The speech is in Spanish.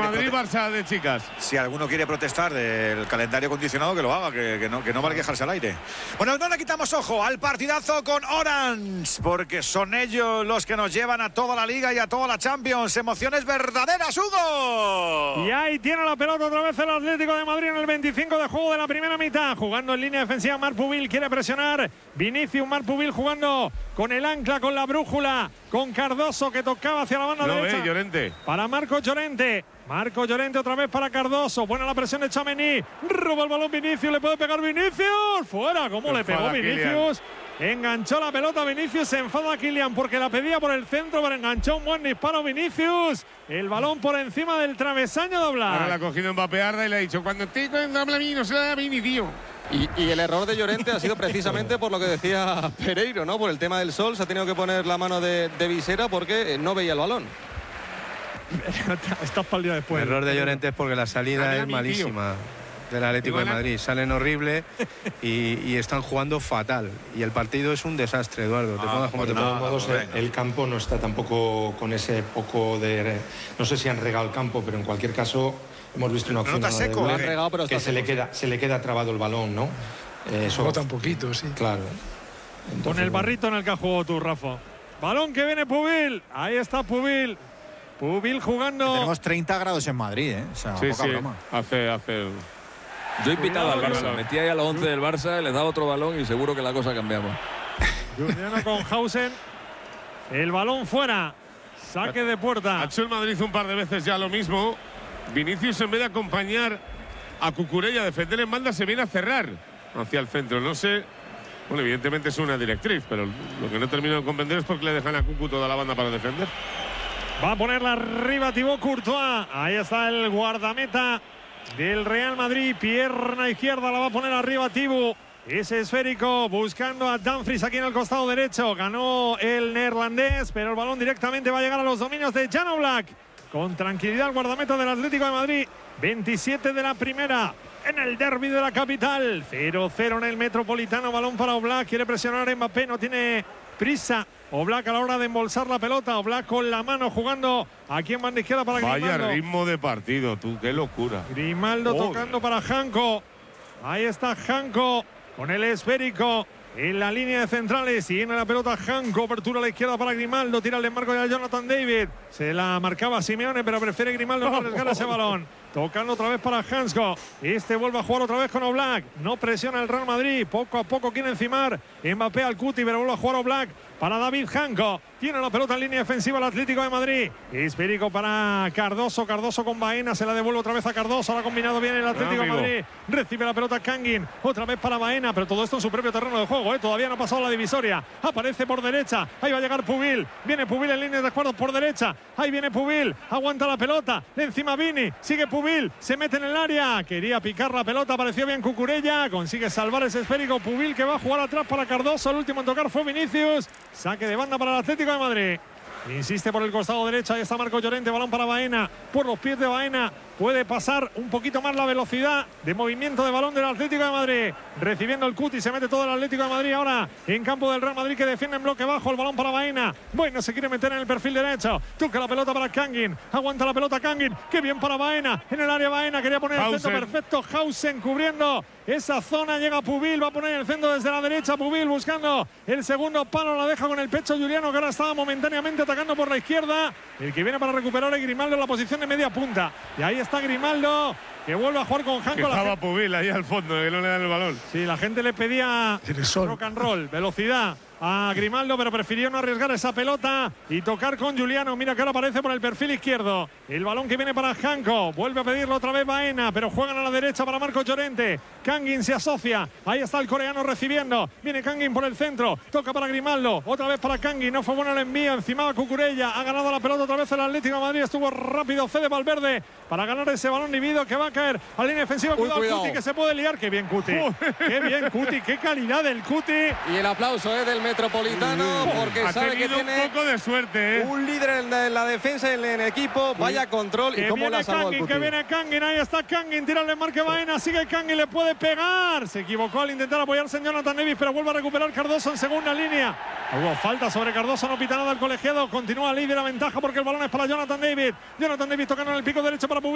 Madrid, Barça de chicas. Si alguno quiere protestar del calendario condicionado, que lo haga, que no vale quejarse al aire. Bueno, no le quitamos ojo al partidazo con Orange, porque son ellos los que nos llevan a toda la Liga y a toda la Champions. Emociones verdaderas, Hugo. Y ahí tiene la pelota otra vez el Atlético de Madrid en el 25 de juego de la primera mitad. Jugando en línea defensiva, Marc Pubil quiere presionar. Vinicius, Marc Pubil jugando con el ancla, con la brújula, con Cardoso que tocaba hacia la banda derecha. Llorente. Para Marco Llorente. Marco Llorente otra vez para Cardoso. Buena la presión de Tchouaméni. Roba el balón Vinicius. Le puede pegar Vinicius. Fuera. ¿Cómo le pegó Vinicius? Enganchó la pelota Vinicius. Se enfada a Kylian porque la pedía por el centro, pero enganchó un buen disparo Vinicius. El balón por encima del travesaño de Oblak. Ahora la ha cogido Mbappé Arda y le ha dicho: cuando estoy con a mí, no se la da a Vini, tío. Y el error de Llorente ha sido precisamente por lo que decía Pereiro, ¿no? Por el tema del sol. Se ha tenido que poner la mano de visera porque no veía el balón. Estás para el día después. El error de Llorente es porque la salida es malísima del Atlético de Madrid. Salen horrible y están jugando fatal. Y el partido es un desastre, Eduardo. Te pongas como te pongas. De todos modos, el campo no está tampoco con ese poco de... No sé si han regado el campo, pero en cualquier caso hemos visto una opción que se le queda trabado el balón, ¿no? Eso bota un poquito, sí. Claro. Entonces, con el barrito en el que has jugado tú, Rafa. Balón que viene Pubil. Ahí está Pubil. Pubil jugando. Tenemos 30 grados en Madrid, ¿eh? O sea, poca broma. Hace. Yo he invitado al Barça. Metía ahí a los 11 del Barça, les daba otro balón y seguro que la cosa cambiaba. Juliano con Hausen. El balón fuera. Saque de puerta. Ha hecho el Madrid un par de veces ya lo mismo. Vinicius, en vez de acompañar a Cucurella a defender en banda, se viene a cerrar hacia el centro. No sé. Bueno, evidentemente es una directriz, pero lo que no termino de comprender es por qué le dejan a Cucu toda la banda para defender. Va a ponerla arriba Thibaut Courtois. Ahí está el guardameta del Real Madrid. Pierna izquierda la va a poner arriba Thibaut. Ese esférico buscando a Dumfries aquí en el costado derecho. Ganó el neerlandés, pero el balón directamente va a llegar a los dominios de Jan Oblak. Con tranquilidad el guardameta del Atlético de Madrid. 27 de la primera en el derbi de la capital. 0-0 en el Metropolitano. Balón para Oblak. Quiere presionar a Mbappé. No tiene prisa Oblak a la hora de embolsar la pelota. Oblak con la mano jugando aquí en banda izquierda para Grimaldo. Vaya ritmo de partido, tú, qué locura. Grimaldo tocando para Janko. Ahí está Janko con el esférico en la línea de centrales. Y viene la pelota Janko. Apertura a la izquierda para Grimaldo. Tira el desmarco de Jonathan David. Se la marcaba Simeone, pero prefiere Grimaldo no arriesgar ese balón. Tocando otra vez para Hansko. Este vuelve a jugar otra vez con Oblak. No presiona el Real Madrid. Poco a poco quiere encimar Mbappé al Cuti, pero vuelve a jugar Oblak para David Janko. Tiene la pelota en línea defensiva el Atlético de Madrid. Esférico para Cardoso. Cardoso con Baena. Se la devuelve otra vez a Cardoso. Ahora ha combinado bien el Atlético de Madrid. Recibe la pelota Kangin. Otra vez para Baena. Pero todo esto en su propio terreno de juego. Todavía no ha pasado la divisoria. Aparece por derecha. Ahí va a llegar Pubil. Viene Pubil en línea de acuerdo por derecha. Ahí viene Pubil. Aguanta la pelota. De encima Vini. Sigue Pubil. Se mete en el área. Quería picar la pelota. Apareció bien Cucurella. Consigue salvar ese esférico. Pubil que va a jugar atrás para Cardoso. El último en tocar fue Vinicius. Saque de banda para el Atlético de Madrid. Insiste por el costado derecho. Ahí está Marco Llorente. Balón para Baena. Por los pies de Baena. Puede pasar un poquito más la velocidad de movimiento de balón del Atlético de Madrid. Recibiendo el Cuti. Se mete todo el Atlético de Madrid ahora en campo del Real Madrid, que defiende en bloque bajo. El balón para Baena. Bueno, se quiere meter en el perfil derecho. Toca la pelota para Kangin. Aguanta la pelota Kangin. Qué bien para Baena. En el área Baena. Quería poner el centro perfecto. Hausen cubriendo esa zona. Llega Pubil. Va a poner el centro desde la derecha. Pubil buscando el segundo palo. La deja con el pecho Juliano, que ahora estaba momentáneamente atacando por la izquierda. El que viene para recuperar es Grimaldo en la posición de media punta. Y ahí está Grimaldo, que vuelve a jugar con Janko. Estaba Pubil ahí al fondo, que no le dan el balón. Sí, la gente le pedía rock and roll, velocidad a Grimaldo, pero prefirió no arriesgar esa pelota y tocar con Juliano. Mira que ahora aparece por el perfil izquierdo. El balón que viene para Janko. Vuelve a pedirlo otra vez Baena, pero juegan a la derecha para Marco Llorente. Kangin se asocia. Ahí está el coreano recibiendo. Viene Kangin por el centro. Toca para Grimaldo. Otra vez para Kangin. No fue bueno el envío. Encima Cucurella. Ha ganado la pelota otra vez el Atlético de Madrid. Estuvo rápido Fede Valverde para ganar ese balón dividido que va a caer a la línea defensiva. Cuidado, Cuti, que se puede liar. Qué bien Cuti. Qué bien Cuti. Qué calidad del Cuti. Y el aplauso del Metropolitano, porque sabe que tiene un poco de suerte. Un líder en la defensa en el equipo. Vaya control y cómo la salvó el Cuti. Que viene Kangin. Ahí está Kangin. Tira el marque Baena. Sigue Kangin. Le puede pegar. Se equivocó al intentar apoyarse en Jonathan Davis, pero vuelve a recuperar Cardoso en segunda línea. Hubo falta sobre Cardoso. No pita nada el colegiado. Continúa líder la ventaja porque el balón es para Jonathan Davis. Jonathan Davis tocando en el pico derecho para Pubil.